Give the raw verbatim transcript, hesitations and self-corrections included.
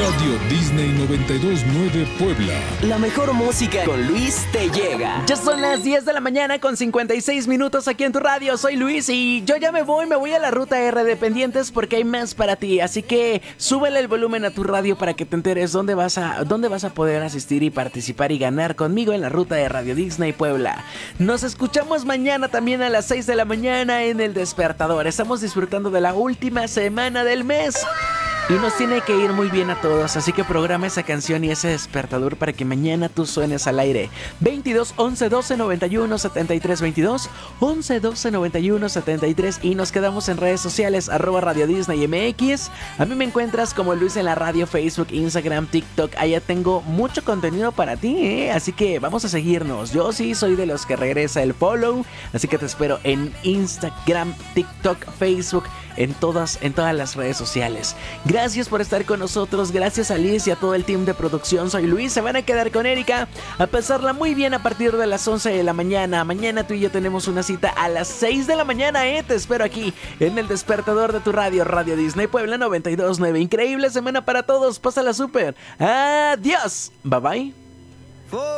Radio Disney noventa y dos punto nueve Puebla. La mejor música con Luis te llega. Ya son las diez de la mañana con cincuenta y seis minutos aquí en tu radio. Soy Luis y yo ya me voy, me voy a la ruta R de pendientes porque hay más para ti. Así que súbele el volumen a tu radio para que te enteres dónde vas a, dónde vas a poder asistir y participar y ganar conmigo en la ruta de Radio Disney Puebla. Nos escuchamos mañana también a las seis de la mañana en El Despertador. Estamos disfrutando de la última semana del mes y nos tiene que ir muy bien a todos, así que programa esa canción y ese despertador para que mañana tú suenes al aire. veintidós, once, doce, noventa y uno, setenta y tres, veintidós, once, doce, noventa y uno, setenta y tres y nos quedamos en redes sociales, arroba Radio Disney M X. A mí me encuentras como Luis en la radio, Facebook, Instagram, TikTok. Allá tengo mucho contenido para ti, ¿eh? Así que vamos a seguirnos. Yo sí soy de los que regresa el follow, así que te espero en Instagram, TikTok, Facebook, en todas, en todas las redes sociales. Gracias por estar con nosotros, gracias a Liz y a todo el team de producción. Soy Luis, se van a quedar con Erika a pasarla muy bien a partir de las once de la mañana. Mañana tú y yo tenemos una cita a las seis de la mañana, eh. Te espero aquí en El Despertador de tu radio, Radio Disney Puebla noventa y dos punto nueve. Increíble semana para todos, pásala súper. Adiós, bye bye.